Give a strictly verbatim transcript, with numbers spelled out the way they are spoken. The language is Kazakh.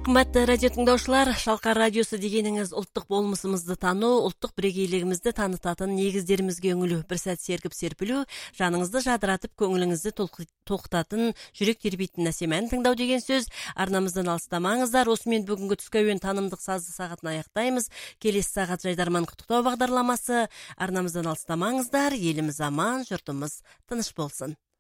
Кымбатты радио тыңдаушылар, Шалқар радиосы дегеніңіз ұлттық болмысымызды тану, ұлттық бірегейлігімізді танытатын негіздерімізге үңілу, бір сәт сергіп серпілу, жаныңызды жадыратып, көңіліңізді тоқтатын, жүрек тербейтін әсем тыңдау деген сөз. Арнамыздан алыстамаңыздар. Осымен бүгінгі түскі әуен танымдық сазды сағатын аяқтаймыз. Келесі сағат жайдарман құттықтау бағдарламасы. Арнамыздан алыстамаңыздар. Еліміз аман, жұртымыз тыныш болсын.